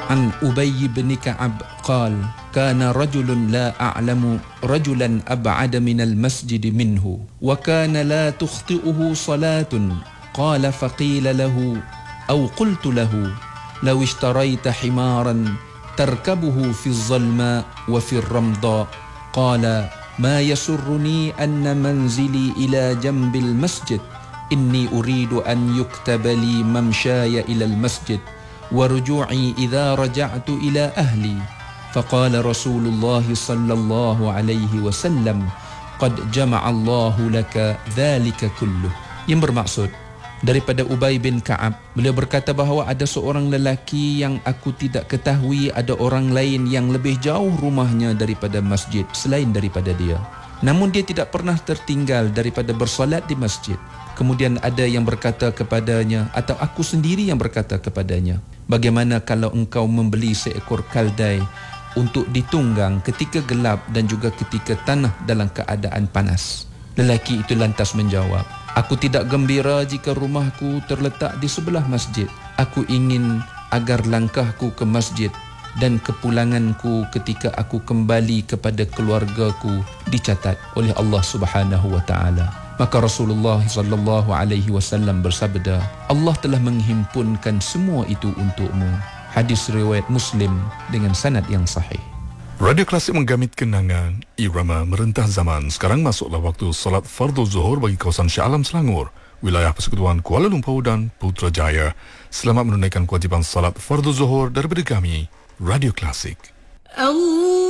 عن أبي بن كعب قال كان رجل لا أعلم رجلا أبعد من المسجد منه وكان لا تخطئه صلاة قال فقيل له أو قلت له لو اشتريت حمارا تركبه في الظلماء وفي الرمضاء قال ما يسرني أن منزلي إلى جنب المسجد إني أريد أن يكتب لي ممشاي إلى المسجد ورجوعي إذا رجعت إلى أهلي فقال رسول الله صلى الله عليه وسلم قد جمع الله لك ذلك كله. Yang bermaksud daripada Ubay bin Ka'ab, beliau berkata bahawa ada seorang lelaki yang aku tidak ketahui ada orang lain yang lebih jauh rumahnya daripada masjid selain daripada dia. Namun dia tidak pernah tertinggal daripada bersolat di masjid. Kemudian ada yang berkata kepadanya, atau aku sendiri yang berkata kepadanya, bagaimana kalau engkau membeli seekor kaldai untuk ditunggang ketika gelap dan juga ketika tanah dalam keadaan panas? Lelaki itu lantas menjawab, aku tidak gembira jika rumahku terletak di sebelah masjid. Aku ingin agar langkahku ke masjid dan kepulanganku ketika aku kembali kepada keluargaku dicatat oleh Allah Subhanahu wa taala. Maka Rasulullah sallallahu alaihi wasallam bersabda, Allah telah menghimpunkan semua itu untukmu. Hadis riwayat Muslim dengan sanad yang sahih. Radio Klasik menggamit kenangan, irama merentah zaman. Sekarang masuklah waktu solat fardu zuhur bagi kawasan Shah Alam Selangor, wilayah Persekutuan Kuala Lumpur dan Putrajaya. Selamat menunaikan kewajipan solat fardu zuhur daripada kami, Radio Klasik.